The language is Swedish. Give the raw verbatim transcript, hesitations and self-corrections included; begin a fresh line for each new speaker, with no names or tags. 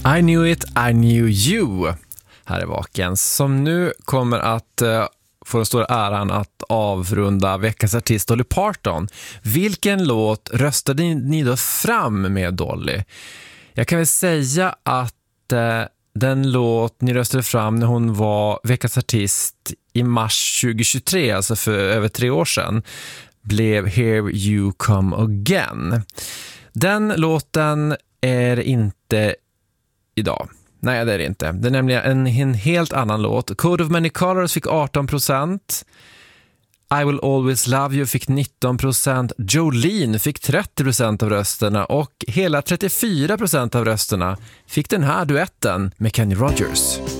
I knew it, I knew you. Här är Vaken som nu kommer att uh, få den stora äran att avrunda veckans artist Dolly Parton. Vilken låt röstade ni då fram med Dolly? Jag kan väl säga att uh, den låt ni röstade fram när hon var veckans artist i mars tjugohundratjugotre, alltså för över tre år sedan, blev Here You Come Again. Den låten är inte idag. Nej, det är det inte. Det är nämligen en, en helt annan låt. Code of Many Colors fick arton procent. I Will Always Love You fick nitton procent. Jolene fick trettio procent av rösterna. Och hela trettiofyra procent av rösterna fick den här duetten med Kenny Rogers.